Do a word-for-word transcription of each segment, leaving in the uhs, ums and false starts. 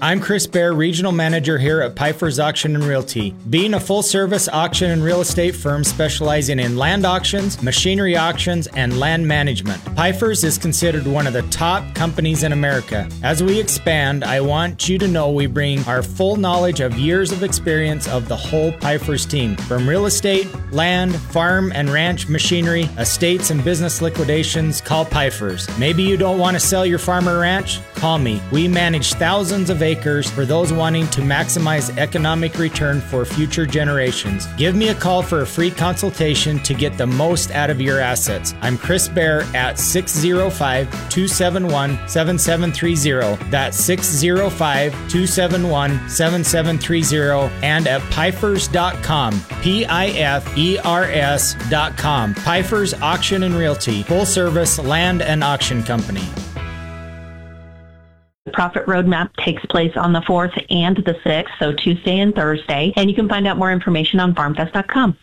I'm Chris Bear, Regional Manager here at Pfeiffer's Auction and Realty. Being a full-service auction and real estate firm specializing in land auctions, machinery auctions, and land management, Pfeiffer's is considered one of the top companies in America. As we expand, I want you to know we bring our full knowledge of years of experience of the whole Pfeiffer's team. From real estate, land, farm and ranch machinery, estates and business liquidations, call Pfeiffer's. Maybe you don't want to sell your farm or ranch? Call me. We manage thousands of acres for those wanting to maximize economic return for future generations. Give me a call for a free consultation to get the most out of your assets. I'm Chris Bear at six oh five, two seven one, seven seven three oh. That's six oh five, two seven one, seven seven three oh and at Pfeifers dot com. P I F E R S dot com. Pfeiffer's Auction and Realty, full service land and auction company. Profit Roadmap takes place on the fourth and the sixth, so Tuesday and Thursday, and you can find out more information on farm fest dot com.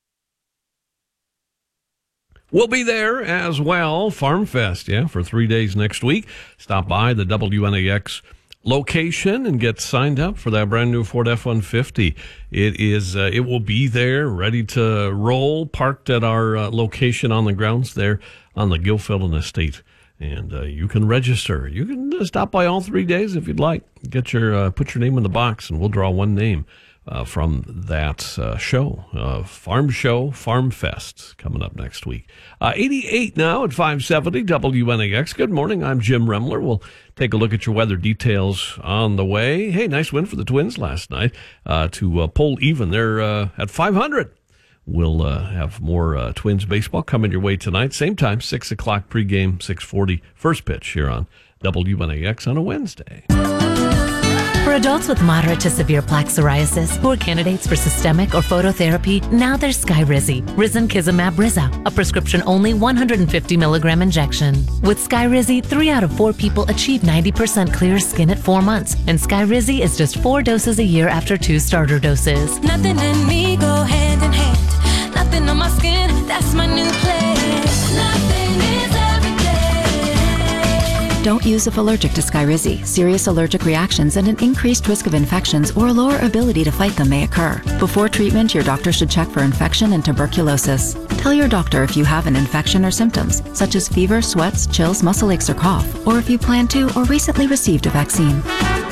We'll be there as well, Farm Fest, yeah, for three days next week. Stop by the W N A X location and get signed up for that brand new Ford F one fifty. It is, uh, it will be there, ready to roll, parked at our uh, location on the grounds there on the Gilfillan Estate. And uh, you can register. You can uh, stop by all three days if you'd like. Get your uh, put your name in the box, and we'll draw one name uh, from that uh, show. Uh, Farm Show, Farm Fest, coming up next week. Uh, eighty-eight now at five seventy W N A X. Good morning. I'm Jim Remler. We'll take a look at your weather details on the way. Hey, nice win for the Twins last night uh, to uh, pull even. They're uh, at five hundred. We'll uh, have more uh, Twins baseball coming your way tonight. Same time, six o'clock pregame, six forty first pitch here on W N A X on a Wednesday. For adults with moderate to severe plaque psoriasis who are candidates for systemic or phototherapy, now there's Skyrizi, Risankizumab Riza, a prescription-only one hundred fifty milligram injection. With Skyrizi, three out of four people achieve ninety percent clear skin at four months, and Skyrizi is just four doses a year after two starter doses. Nothing and me go hand in hand. Nothing on my skin, that's my new place. Nothing is everything. Don't use if allergic to Skyrizi. Serious allergic reactions and an increased risk of infections or a lower ability to fight them may occur. Before treatment, your doctor should check for infection and tuberculosis. Tell your doctor if you have an infection or symptoms, such as fever, sweats, chills, muscle aches, or cough, or if you plan to or recently received a vaccine.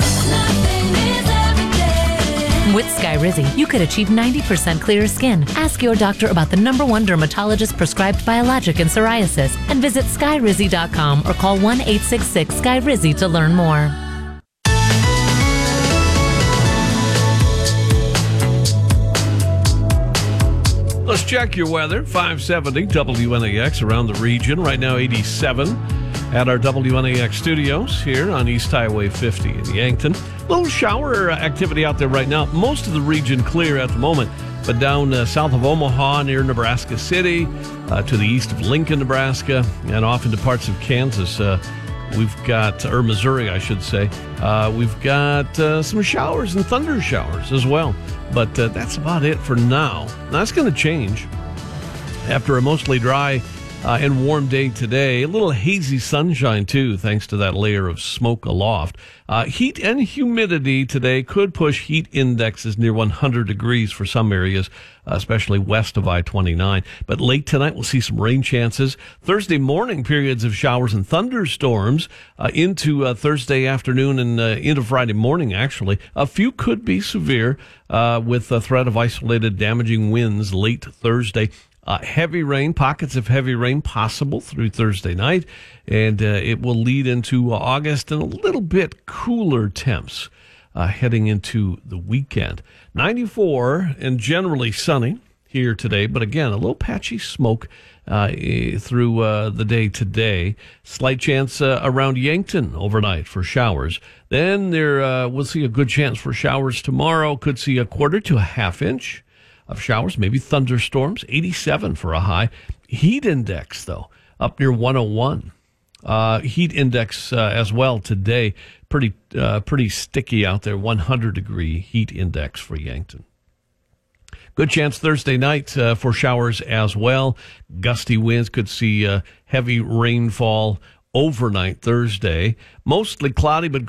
With Skyrizi, you could achieve ninety percent clearer skin. Ask your doctor about the number one dermatologist prescribed biologic in psoriasis and visit Skyrizi dot com or call one eight six six Skyrizi to learn more. Let's check your weather. five seventy W N A X around the region. Right now eighty-seven at our W N A X studios here on East Highway fifty in Yankton. A little shower activity out there right now. Most of the region clear at the moment, but down uh, south of Omaha near Nebraska City, uh, to the east of Lincoln, Nebraska, and off into parts of Kansas, uh, we've got, or Missouri, I should say, uh, we've got uh, some showers and thunder showers as well. But uh, that's about it for now. Now, that's going to change after a mostly dry Uh, and warm day today. A little hazy sunshine, too, thanks to that layer of smoke aloft. Uh, heat and humidity today could push heat indexes near one hundred degrees for some areas, especially west of I twenty-nine. But late tonight, we'll see some rain chances. Thursday morning, periods of showers and thunderstorms uh, into uh, Thursday afternoon and uh, into Friday morning, actually. A few could be severe uh, with the threat of isolated damaging winds late Thursday. Uh, heavy rain, pockets of heavy rain possible through Thursday night, and uh, it will lead into uh, August and a little bit cooler temps uh, heading into the weekend. ninety-four and generally sunny here today, but again, a little patchy smoke uh, through uh, the day today. Slight chance uh, around Yankton overnight for showers. Then there uh, we'll see a good chance for showers tomorrow. Could see a quarter to a half inch of showers, maybe thunderstorms. eighty-seven for a high. Heat index, though, up near one oh one. Uh, heat index uh, as well today. Pretty uh, pretty sticky out there. one hundred degree heat index for Yankton. Good chance Thursday night uh, for showers as well. Gusty winds, could see uh, heavy rainfall overnight Thursday. Mostly cloudy, but